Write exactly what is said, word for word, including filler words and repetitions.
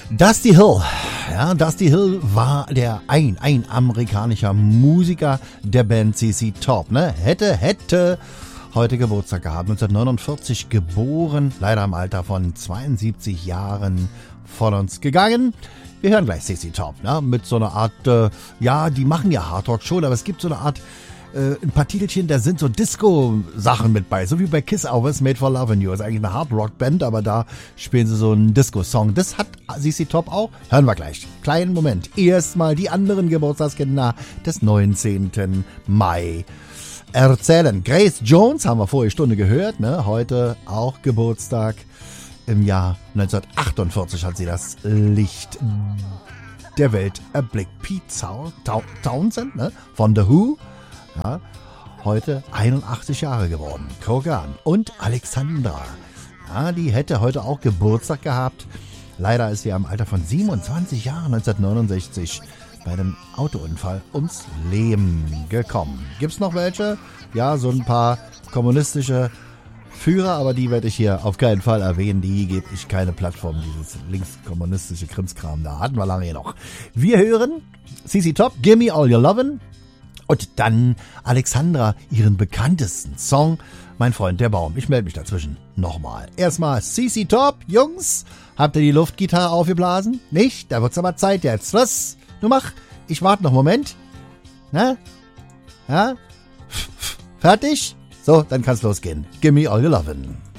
Dusty Hill. Ja, Dusty Hill war der ein, ein amerikanischer Musiker der Band C C Top, ne? Hätte, hätte heute Geburtstag gehabt. neunzehnhundertneunundvierzig geboren, leider im Alter von zweiundsiebzig Jahren von uns gegangen. Wir hören gleich C C Top, ne? Mit so einer Art, äh, ja, die machen ja Hardrock schon, aber es gibt so eine Art, äh, ein paar Titelchen, da sind so Disco-Sachen mit bei, so wie bei Kiss Hours Made for Lovin' You. Ist eigentlich eine Hard-Rock-Band, aber da spielen sie so einen Disco-Song. Das hat C C Top auch. Hören wir gleich. Kleinen Moment. Erstmal die anderen Geburtstagskinder des neunzehnten Mai erzählen. Grace Jones, haben wir vorige Stunde gehört, ne? Heute auch Geburtstag. Im Jahr neunzehnhundertachtundvierzig hat sie das Licht der Welt erblickt. Pete Townshend, ne? Von The Who. Ja, heute einundachtzig Jahre geworden. Kogan und Alexandra. Ja, die hätte heute auch Geburtstag gehabt. Leider ist sie im Alter von siebenundzwanzig Jahren neunzehnhundertneunundsechzig bei einem Autounfall ums Leben gekommen. Gibt's noch welche? Ja, so ein paar kommunistische Führer, aber die werde ich hier auf keinen Fall erwähnen. Die gebe ich keine Plattform, dieses linkskommunistische Krimskram. Da hatten wir lange hier noch. Wir hören C C Top, Gimme All Your Lovin'. Und dann Alexandra, ihren bekanntesten Song, Mein Freund der Baum. Ich melde mich dazwischen nochmal. Erstmal C C Top, Jungs. Habt ihr die Luftgitarre aufgeblasen? Nicht? Da wird's aber Zeit jetzt. Was? Du mach. Ich warte noch einen Moment. Na? Ja? Fertig? So, dann kann's losgehen. Gimme all your lovin'.